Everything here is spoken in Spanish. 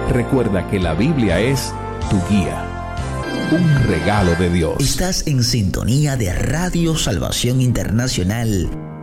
Recuerda que la Biblia es tu guía, un regalo de Dios. Estás en sintonía de Radio Salvación Internacional.